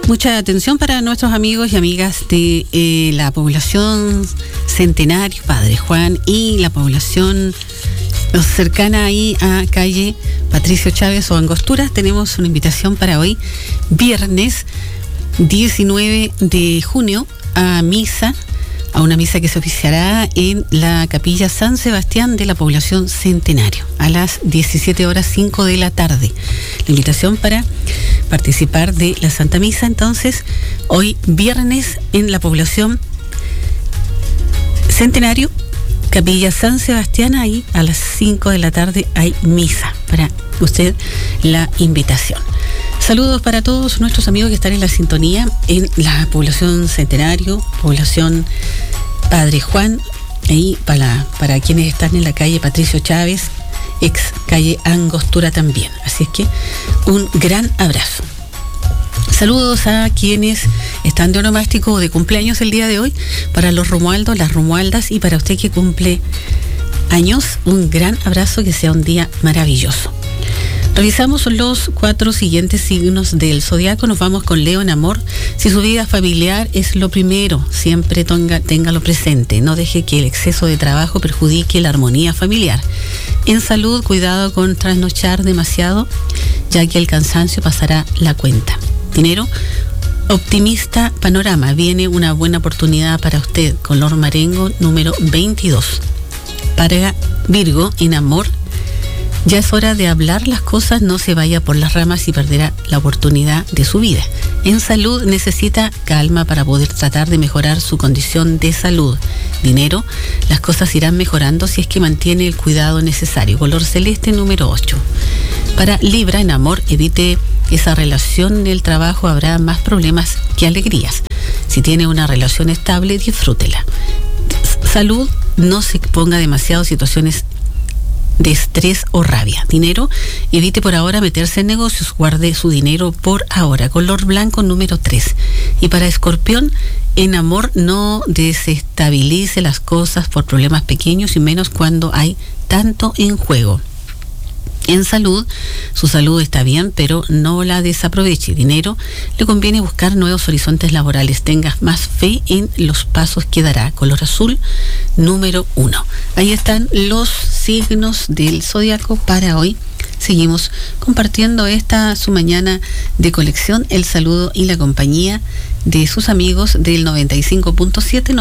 Mucha atención para nuestros amigos y amigas de la población Centenario, Padre Juan, y la población cercana ahí a calle Patricio Chávez o Angostura. Tenemos una invitación para hoy, viernes 19 de junio, a una misa que se oficiará en la capilla San Sebastián de la población Centenario a las 17:05 de la tarde. La invitación para participar de la Santa Misa, entonces, hoy viernes en la población Centenario, capilla San Sebastián, ahí a las 5 de la tarde hay misa. Para usted la invitación. Saludos para todos nuestros amigos que están en la sintonía en la población Centenario, población Padre Juan, y para quienes están en la calle Patricio Chávez, ex calle Angostura también. Así es que un gran abrazo. Saludos a quienes están de onomástico o de cumpleaños el día de hoy, para los Romualdos, las Romualdas, y para usted que cumple años, un gran abrazo, que sea un día maravilloso. Revisamos los 4 siguientes signos del zodiaco. Nos vamos con Leo en amor. Si su vida familiar es lo primero, siempre téngalo presente. No deje que el exceso de trabajo perjudique la armonía familiar. En salud, cuidado con trasnochar demasiado, ya que el cansancio pasará la cuenta. Dinero, optimista panorama. Viene una buena oportunidad para usted. Color marengo, número 22. Para Virgo, en amor, ya es hora de hablar las cosas, no se vaya por las ramas y perderá la oportunidad de su vida. En salud, necesita calma para poder tratar de mejorar su condición de salud. Dinero, las cosas irán mejorando si es que mantiene el cuidado necesario. Color celeste, número 8. Para Libra, en amor, evite esa relación en el trabajo, habrá más problemas que alegrías. Si tiene una relación estable, disfrútela. Salud, no se ponga demasiado situaciones de estrés o rabia. Dinero, evite por ahora meterse en negocios, guarde su dinero por ahora. Color blanco, número 3. Y para Escorpión, en amor, no desestabilice las cosas por problemas pequeños y menos cuando hay tanto en juego. En salud, su salud está bien, pero no la desaproveche. Dinero, le conviene buscar nuevos horizontes laborales. Tenga más fe en los pasos que dará. Color azul, número 1. Ahí están los signos del zodiaco para hoy. Seguimos compartiendo su mañana de colección, el saludo y la compañía de sus amigos del 95.7,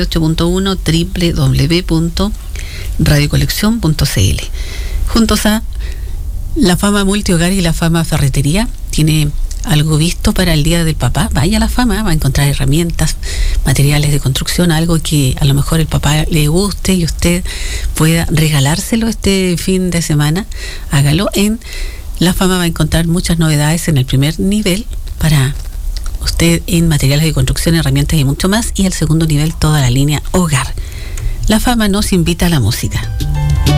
98.1, www.radiocolección.cl. Juntos a la Fama Multihogar y la Fama Ferretería. Tiene algo visto para el Día del Papá. Vaya a la Fama, va a encontrar herramientas, materiales de construcción, algo que a lo mejor el papá le guste y usted pueda regalárselo este fin de semana. Hágalo. En la Fama va a encontrar muchas novedades en el primer nivel para usted en materiales de construcción, herramientas y mucho más. Y el segundo nivel, toda la línea hogar. La Fama nos invita a la música.